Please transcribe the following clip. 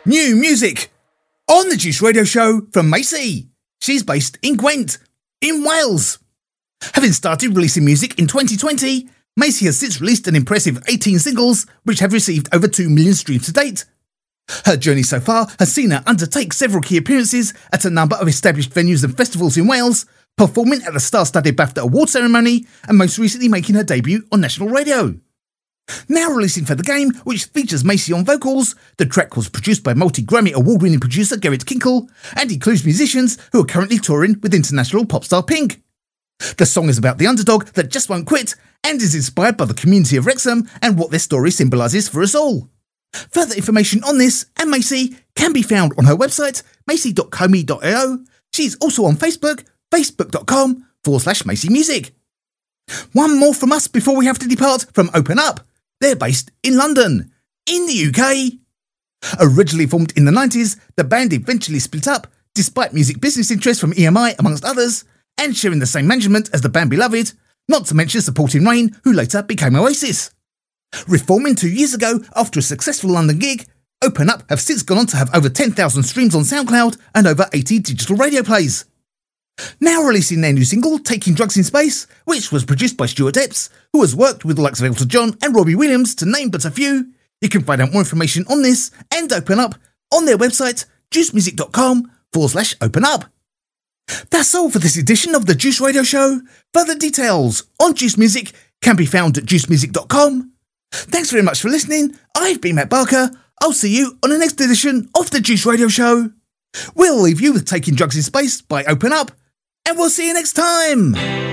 New music on the Juice Radio Show from Macy. She's based in Gwent, in Wales. Having started releasing music in 2020, Macy has since released an impressive 18 singles, which have received over 2 million streams to date. Her journey so far has seen her undertake several key appearances at a number of established venues and festivals in Wales, performing at the star-studded BAFTA Award ceremony, and most recently making her debut on national radio. Now releasing For The Game, which features Macy on vocals, the track was produced by multi-Grammy award-winning producer Gerrit Kinkel and includes musicians who are currently touring with international pop star Pink. The song is about the underdog that just won't quit and is inspired by the community of Wrexham and what their story symbolises for us all. Further information on this and Macy can be found on her website, macy.comey.io. She's also on Facebook, facebook.com/Macy Music. One more from us before we have to depart from Open Up. They're based in London, in the UK. Originally formed in the 90s, the band eventually split up, despite music business interests from EMI amongst others, and sharing the same management as the band Beloved, not to mention supporting Rain, who later became Oasis. Reforming 2 years ago after a successful London gig, Open Up have since gone on to have over 10,000 streams on SoundCloud and over 80 digital radio plays. Now releasing their new single, Taking Drugs in Space, which was produced by Stuart Epps, who has worked with the likes of Elton John and Robbie Williams, to name but a few. You can find out more information on this and Open Up on their website, juicemusic.com/Open Up. That's all for this edition of the Juice Radio Show. Further details on Juice Music can be found at juicemusic.com. Thanks very much for listening. I've been Matt Barker. I'll see you on the next edition of the Juice Radio Show. We'll leave you with Taking Drugs in Space by Open Up, and we'll see you next time.